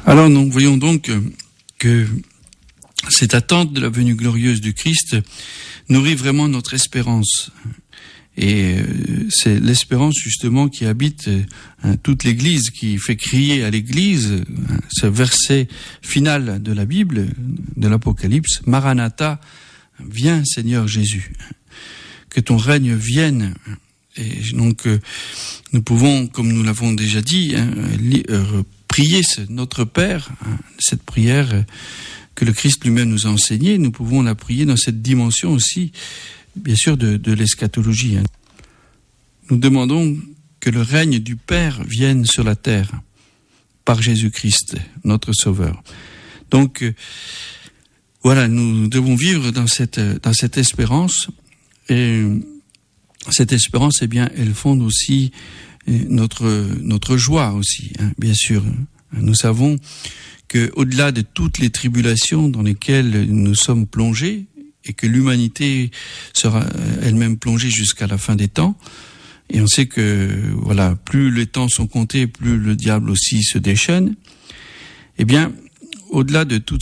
Alors nous voyons donc que cette attente de la venue glorieuse du Christ nourrit vraiment notre espérance. Et c'est l'espérance justement qui habite toute l'Église, qui fait crier à l'Église ce verset final de la Bible, de l'Apocalypse, Maranatha, viens Seigneur Jésus, que ton règne vienne. Et donc nous pouvons, comme nous l'avons déjà dit, prier notre Père, cette prière que le Christ lui-même nous a enseignée. Nous pouvons la prier dans cette dimension aussi, bien sûr, de l'eschatologie. Nous demandons que le règne du Père vienne sur la terre par Jésus-Christ, notre Sauveur. Donc, voilà, nous devons vivre dans cette espérance. Et cette espérance, eh bien, elle fonde aussi notre joie aussi, bien sûr. Nous savons que, au-delà de toutes les tribulations dans lesquelles nous sommes plongés, et que l'humanité sera elle-même plongée jusqu'à la fin des temps, et on sait que, voilà, plus les temps sont comptés, plus le diable aussi se déchaîne, eh bien, au-delà de toutes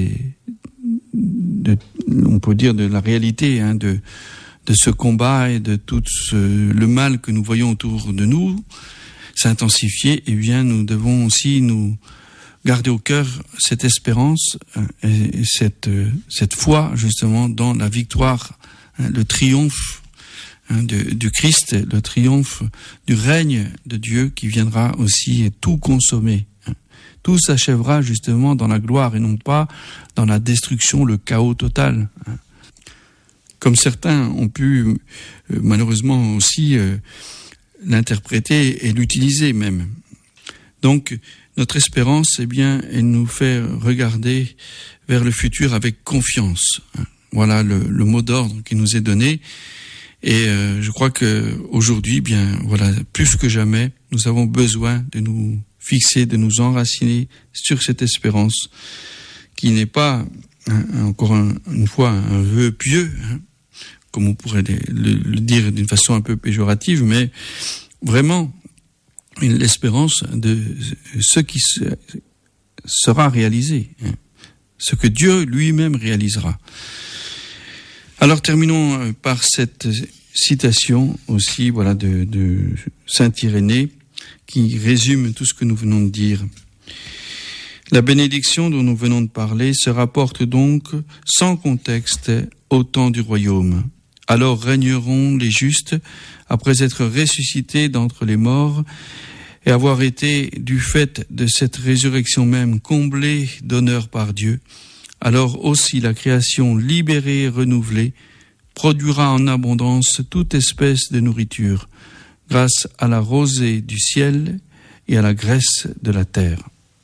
on peut dire de la réalité, de ce combat et de tout le mal que nous voyons autour de nous s'intensifier, eh bien, nous devons aussi nous garder au cœur cette espérance et cette foi justement dans la victoire, le triomphe du Christ, le triomphe du règne de Dieu qui viendra aussi tout consommer. Tout s'achèvera justement dans la gloire et non pas dans la destruction, le chaos total. Comme certains ont pu malheureusement aussi l'interpréter et l'utiliser même. Donc, notre espérance, eh bien, elle nous fait regarder vers le futur avec confiance. Voilà le mot d'ordre qui nous est donné. Et je crois que aujourd'hui, bien, voilà, plus que jamais, nous avons besoin de nous fixer, de nous enraciner sur cette espérance qui n'est pas, encore une fois, un vœu pieux, comme on pourrait le dire d'une façon un peu péjorative, mais vraiment l'espérance de ce qui sera réalisé, ce que Dieu lui-même réalisera. Alors terminons par cette citation aussi, voilà, de saint Irénée, qui résume tout ce que nous venons de dire. La bénédiction dont nous venons de parler se rapporte donc sans contexte au temps du royaume. Alors régneront les justes après être ressuscités d'entre les morts et avoir été, du fait de cette résurrection même, comblés d'honneur par Dieu. Alors aussi la création libérée et renouvelée produira en abondance toute espèce de nourriture, grâce à la rosée du ciel et à la graisse de la terre.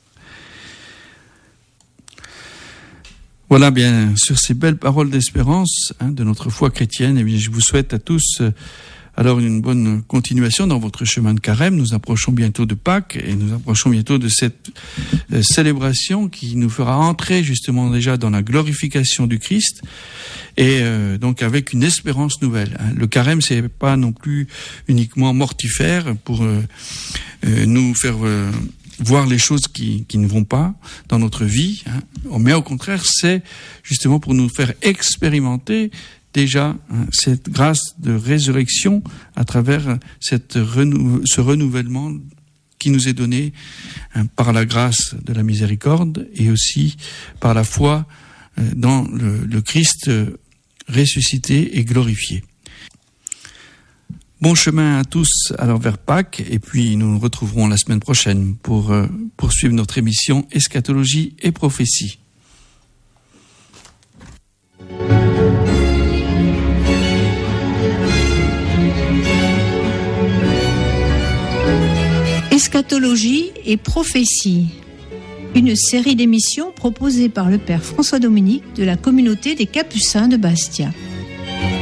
Voilà, bien, sur ces belles paroles d'espérance de notre foi chrétienne, eh bien, je vous souhaite à tous alors une bonne continuation dans votre chemin de carême. Nous approchons bientôt de Pâques et nous approchons bientôt de cette célébration qui nous fera entrer justement déjà dans la glorification du Christ et donc avec une espérance nouvelle. Le carême, c'est pas non plus uniquement mortifère pour nous faire voir les choses qui ne vont pas dans notre vie, mais au contraire, c'est justement pour nous faire expérimenter déjà cette grâce de résurrection à travers ce renouvellement qui nous est donné par la grâce de la miséricorde et aussi par la foi dans le Christ ressuscité et glorifié. Bon chemin à tous alors vers Pâques et puis nous nous retrouverons la semaine prochaine pour poursuivre notre émission Eschatologie et prophétie. Eschatologie et prophétie, une série d'émissions proposée par le Père François Dominique de la communauté des Capucins de Bastia.